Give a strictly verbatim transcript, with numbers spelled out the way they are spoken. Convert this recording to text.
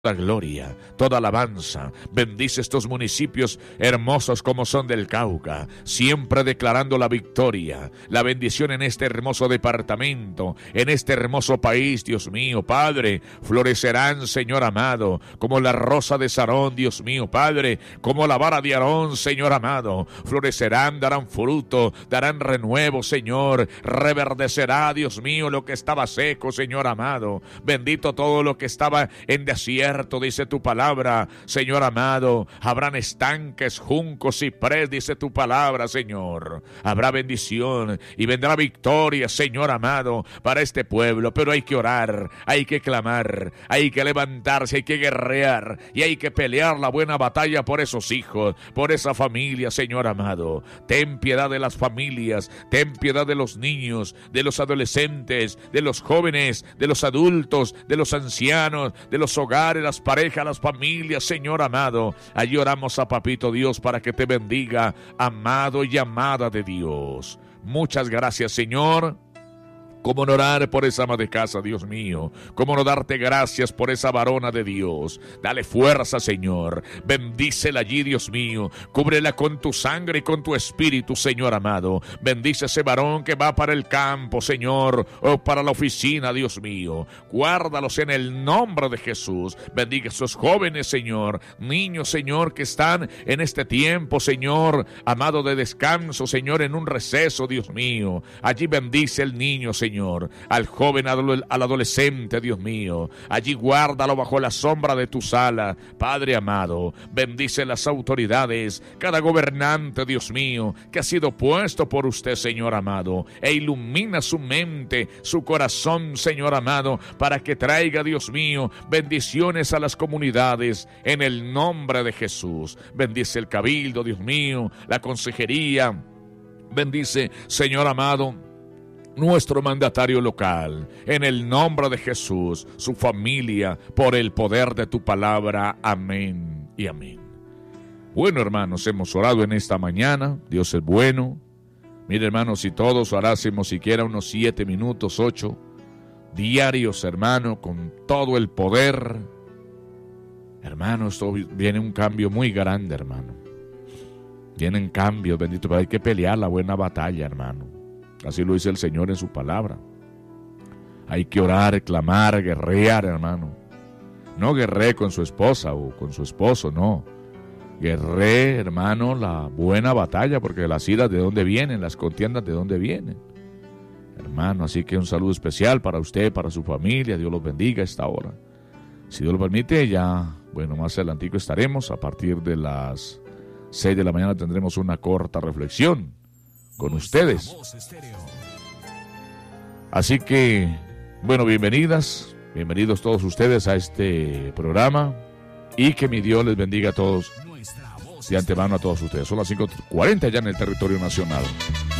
Toda gloria, toda alabanza, bendice estos municipios hermosos como son del Cauca, siempre declarando la victoria, la bendición en este hermoso departamento, en este hermoso país, Dios mío, Padre, florecerán, Señor amado, como la rosa de Sarón, Dios mío, Padre, como la vara de Aarón, Señor amado, florecerán, darán fruto, darán renuevo, Señor, reverdecerá, Dios mío, lo que estaba seco, Señor amado, bendito todo lo que estaba en desierto, dice tu palabra, Señor amado, habrán estanques, juncos, ciprés, dice tu palabra, Señor, habrá bendición y vendrá victoria, Señor amado, para este pueblo, pero hay que orar, hay que clamar, hay que levantarse, hay que guerrear y hay que pelear la buena batalla por esos hijos, por esa familia, Señor amado. Ten piedad de las familias, ten piedad de los niños, de los adolescentes, de los jóvenes, de los adultos, de los ancianos, de los hogares, las parejas, las familias, Señor amado. Allí oramos a Papito Dios para que te bendiga, amado y amada de Dios. Muchas gracias, Señor. Cómo no orar por esa ama de casa, Dios mío. Cómo no darte gracias por esa varona de Dios. Dale fuerza, Señor. Bendícela allí, Dios mío. Cúbrela con tu sangre y con tu espíritu, Señor amado. Bendice ese varón que va para el campo, Señor, o para la oficina, Dios mío. Guárdalos en el nombre de Jesús. Bendiga a esos jóvenes, Señor. Niños, Señor, que están en este tiempo, Señor, amado, de descanso, Señor, en un receso, Dios mío. Allí bendice el niño, Señor. Señor, al joven, al adolescente, Dios mío, allí guárdalo bajo la sombra de tu ala, Padre amado. Bendice las autoridades, cada gobernante, Dios mío, que ha sido puesto por usted, Señor amado, e ilumina su mente, su corazón, Señor amado, para que traiga, Dios mío, bendiciones a las comunidades, en el nombre de Jesús. Bendice el cabildo, Dios mío, la consejería. Bendice, Señor amado, nuestro mandatario local, en el nombre de Jesús, su familia, por el poder de tu palabra. Amén y amén. Bueno, hermanos, hemos orado en esta mañana. Dios es bueno. Mire, hermanos, si todos orásemos siquiera unos siete minutos, ocho, diarios, hermano, con todo el poder, hermano, esto viene un cambio muy grande, hermano. Vienen cambios, bendito, pero hay que pelear la buena batalla, hermano. Así lo dice el Señor en su palabra. Hay que orar, clamar, guerrear, hermano. No guerree con su esposa o con su esposo, no. Guerree, hermano, la buena batalla, porque las iras de dónde vienen, las contiendas de dónde vienen. Hermano, así que un saludo especial para usted, para su familia. Dios los bendiga a esta hora. Si Dios lo permite, ya, bueno, más adelantico estaremos. A partir de las seis de la mañana tendremos una corta reflexión con ustedes. Así que, bueno, bienvenidas, bienvenidos todos ustedes a este programa y que mi Dios les bendiga a todos de antemano a todos ustedes. Son las cinco cuarenta ya en el territorio nacional.